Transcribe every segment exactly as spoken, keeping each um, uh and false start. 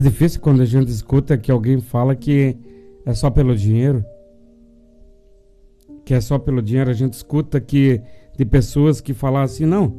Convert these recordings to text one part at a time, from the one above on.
Difícil quando a gente escuta que alguém fala que é só pelo dinheiro. Que é só pelo dinheiro. A gente escuta que de pessoas que falam assim, não.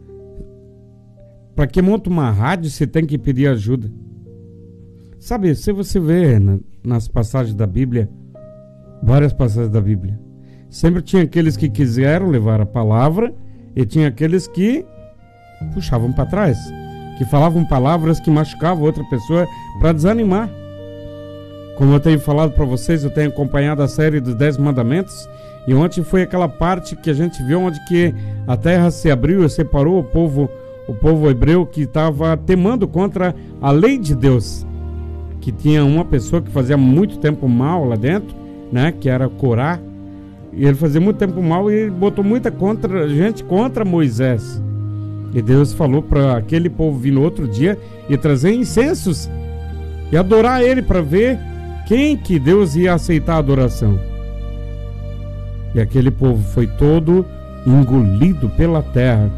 Para que monta uma rádio você tem que pedir ajuda. Sabe, se você vê na, nas passagens da Bíblia, várias passagens da Bíblia, sempre tinha aqueles que quiseram levar a palavra e tinha aqueles que puxavam para trás, que falavam palavras que machucavam outra pessoa para desanimar. Como eu tenho falado para vocês, eu tenho acompanhado a série dos Dez Mandamentos, e ontem foi aquela parte que a gente viu onde que a terra se abriu e separou o povo, o povo hebreu que estava temando contra a lei de Deus, que tinha uma pessoa que fazia muito tempo mal lá dentro, né, que era Corá, e ele fazia muito tempo mal e botou muita contra, gente contra Moisés. E Deus falou para aquele povo vir no outro dia e trazer incensos e adorar ele para ver quem que Deus ia aceitar a adoração. E aquele povo foi todo engolido pela terra.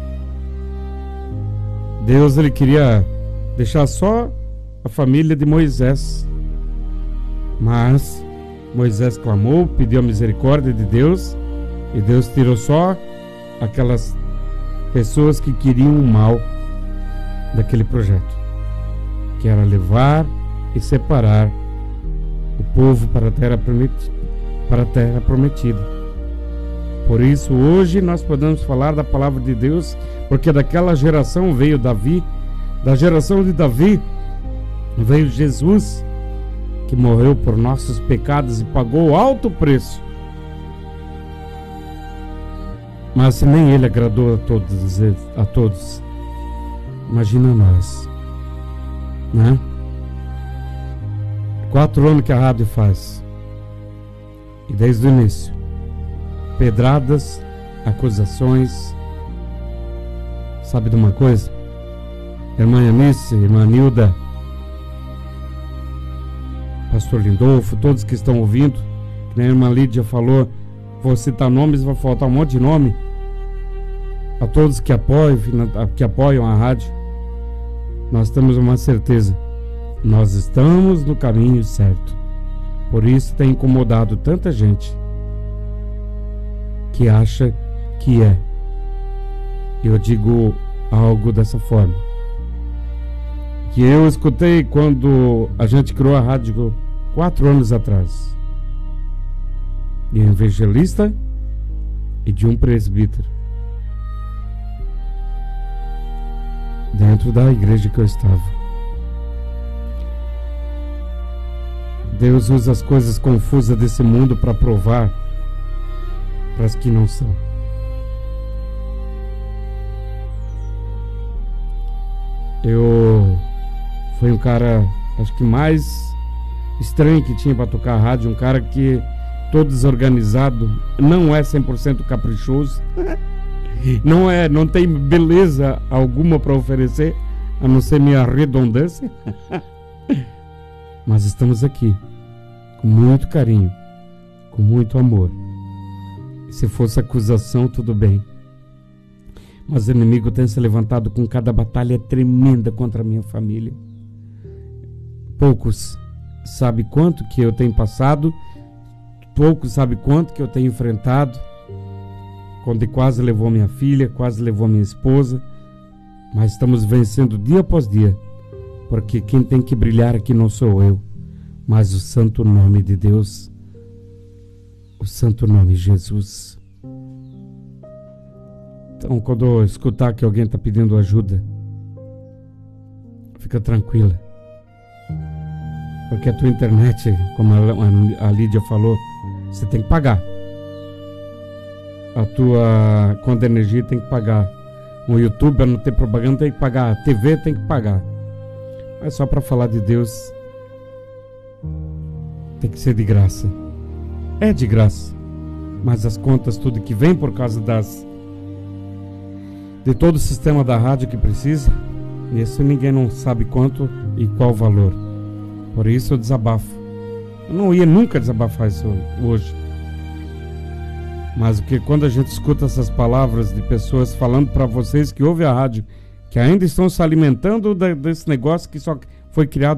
Deus, ele queria deixar só a família de Moisés, mas Moisés clamou, pediu a misericórdia de Deus, e Deus tirou só aquelas pessoas que queriam o mal daquele projeto, que era levar e separar o povo para a terra prometida, para a terra prometida. Por isso hoje nós podemos falar da palavra de Deus, porque daquela geração veio Davi, da geração de Davi veio Jesus, que morreu por nossos pecados e pagou alto preço. Mas se nem ele agradou a todos, a todos, imagina nós, né? Quatro anos que a rádio faz, e desde o início, pedradas, acusações. Sabe de uma coisa? Irmã Eunice, irmã Nilda, pastor Lindolfo, todos que estão ouvindo, que nem a irmã Lídia falou, vou citar nomes, vai faltar um monte de nome. A todos que apoiam, que apoiam a rádio, nós temos uma certeza, nós estamos no caminho certo. Por isso tem incomodado tanta gente que acha que é. Eu digo algo dessa forma, que eu escutei quando a gente criou a rádio quatro anos atrás, de um evangelista e de um presbítero, dentro da igreja que eu estava. Deus usa as coisas confusas desse mundo para provar para as que não são. Eu fui um cara, acho que mais estranho que tinha para tocar a rádio, um cara que todo desorganizado, não é cem por cento caprichoso, não é, não tem beleza alguma para oferecer, a não ser minha redundância. Mas estamos aqui com muito carinho, com muito amor. Se fosse acusação, tudo bem, mas o inimigo tem se levantado com cada batalha tremenda contra a minha família. Poucos sabem quanto que eu tenho passado, poucos sabem quanto que eu tenho enfrentado, quando quase levou minha filha, quase levou minha esposa, mas estamos vencendo dia após dia, porque quem tem que brilhar aqui não sou eu, mas o santo nome de Deus, o santo nome de Jesus. Então, quando eu escutar que alguém está pedindo ajuda, fica tranquila, porque a tua internet, como a Lídia falou, você tem que pagar. A tua conta de energia tem que pagar. O YouTube, não tem propaganda, tem que pagar. A T V tem que pagar. Mas só para falar de Deus, tem que ser de graça. É de graça. Mas as contas, tudo que vem por causa das de todo o sistema da rádio que precisa, isso ninguém não sabe quanto e qual valor. Por isso eu desabafo. Eu não ia nunca desabafar isso hoje. Mas que quando a gente escuta essas palavras de pessoas falando para vocês que ouvem a rádio, que ainda estão se alimentando desse negócio que só foi criado